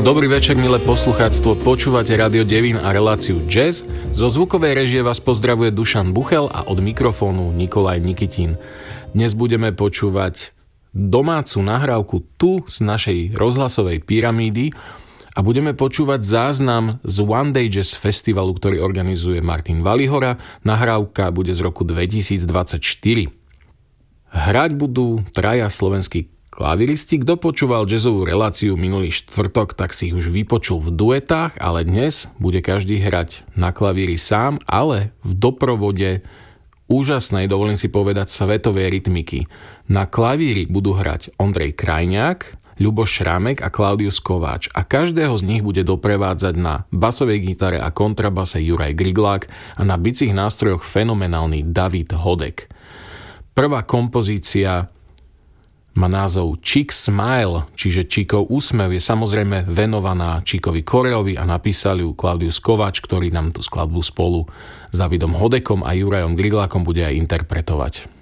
Dobrý večer, milé poslucháctvo, počúvate Radio Devín a reláciu Jazz. Zo zvukovej režie vás pozdravuje Dušan Buchel a od mikrofónu Nikolaj Nikitín. Dnes budeme počúvať domácu nahrávku tu z našej rozhlasovej pyramídy a budeme počúvať záznam z One Day Jazz Festivalu, ktorý organizuje Martin Valihora. Nahrávka bude z roku 2024. Hrať budú traja slovenskí klaviristi. Kto počúval jazzovú reláciu minulý štvrtok, tak si ich už vypočul v duetách, ale dnes bude každý hrať na klavíri sám, ale v doprovode úžasnej, dovolím si povedať, svetovej rytmiky. Na klavíri budú hrať Ondrej Krajňák, Ľuboš Šrámek a Klaudius Kováč a každého z nich bude doprevádzať na basovej gitare a kontrabase Juraj Griglák a na bicích nástrojoch fenomenálny David Hodek. Prvá kompozícia má názov Chick Smile, čiže Chickov úsmev, je samozrejme venovaná Chickovi Koreovi a napísal ju Klaudius Kováč, ktorý nám tú skladbu spolu s Davidom Hodekom a Jurajom Griglákom bude aj interpretovať.